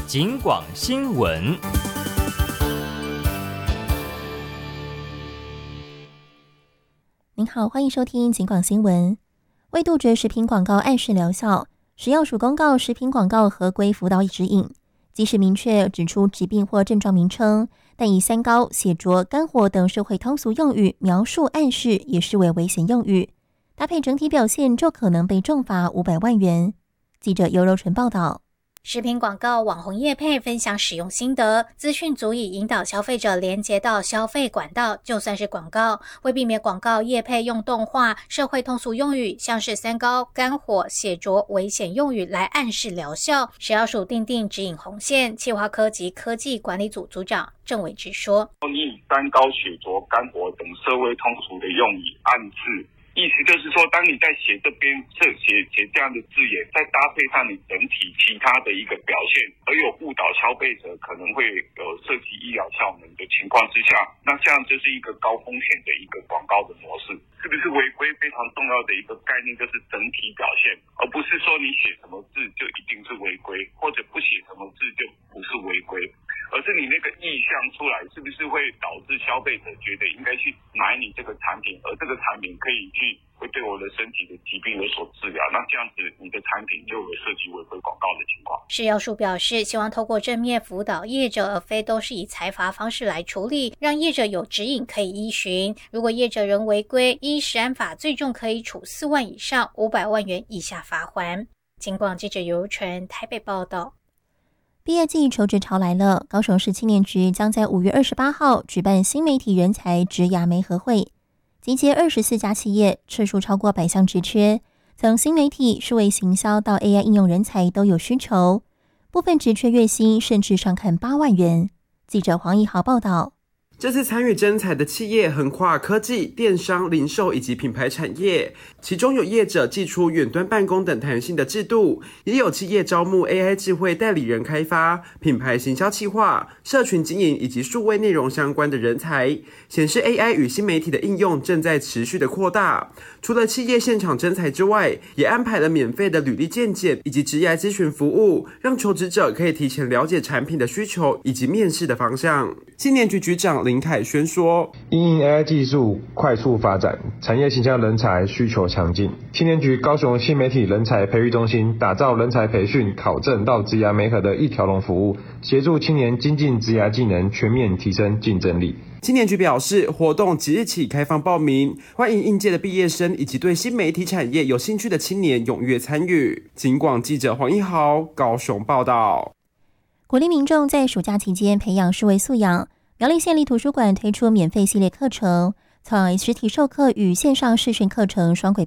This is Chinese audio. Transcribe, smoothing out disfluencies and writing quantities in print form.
警广新闻。 您好，欢迎收听警广新闻。为杜绝食品广告暗示疗效，食药署公告食品广告合规辅导指引，即使明确指出疾病或症状名称，但以三高、血浊、肝火等社会通俗用语描述暗示，也视为危险用语，搭配整体表现就可能被重罚500万元。记者尤柔纯报道。 食品广告、网红业配分享使用心得，资讯足以引导消费者连接到消费管道，就算是广告。为避免广告业配用动画、社会通俗用语，像是三高、肝火、血浊危险用语来暗示疗效，食药署订定指引红线。企划科及科技管理组组长郑伟智说： 你以三高、血浊、肝火等社会通俗的用语暗示，意思就是说，当你在写这边写这样的字眼，再搭配上你整体其他的一个表现，而有误导消费者可能会有涉及医疗效能的情况之下，那这样就是一个高风险的一个广告的模式。是不是违规非常重要的一个概念，就是整体表现，而不是说你写什么字就一定是违规，或者不写什么字就不是违规，而是你那个意向出来，是不是会导致消费者觉得应该去买你这个产品，而这个产品可以会对我的身体的疾病有所治疗，那这样子你的产品就有涉及违规广告的情况。 食药署表示，希望透过正面辅导业者，而非都是以裁罚方式来处理，让业者有指引可以依循。如果业者仍违规，依食安法最重可以处4万以上500万元以下罚锾。警广记者尤纯台北报道。 毕业季求职潮来了，高雄市青年局将在5月28号举办新媒体人才职涯媒合会，集结24家企业，次数超过100项职缺，从新媒体、数位行销到 AI 应用人才都有需求，部分职缺月薪甚至上看8万元。记者黄义豪报道。 这次参与征才的企业横跨科技、电商、零售以及品牌产业，其中有业者祭出远端办公等弹性的制度，也有企业招募 AI 智慧代理人开发、品牌行销企划、社群经营以及数位内容相关的人才，显示 AI 与新媒体的应用正在持续的扩大。除了企业现场征才之外，也安排了免费的履历健检以及职业咨询服务，让求职者可以提前了解产品的需求以及面试的方向。青年局局长林凯轩说， 因应 AI 技术快速发展，产业形象人才需求强劲，青年局高雄新媒体人才培育中心打造人才培训、考证到职涯媒合的一条龙服务，协助青年精进职涯技能，全面提升竞争力。 青年局表示，活动即日起开放报名，欢迎应届的毕业生以及对新媒体产业有兴趣的青年踊跃参与。警广记者黄一豪高雄报道。 鼓励民众在暑假期间培养数位素养，苗栗县立图书馆推出免费系列课程，从实体授课与线上视讯课程双轨